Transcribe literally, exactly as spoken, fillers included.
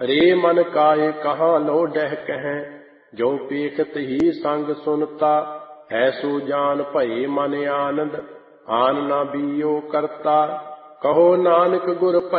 ਰੇ ਮਨ ਕਾਏ ਕਹਾਂ ਲੋ ਡਹਿ ਕਹੈ, ਜੋ ਪੇਖਤ ਹੀ ਸੰਗ ਸੁਨਤਾ। ਐਸੋ ਜਾਨ ਭਏ ਮਨ ਆਨੰਦ, ਆਨ ਨਾ ਬੀਓ ਕਰਤਾ। ਕਹੋ ਨਾਨਕ ਗੁਰ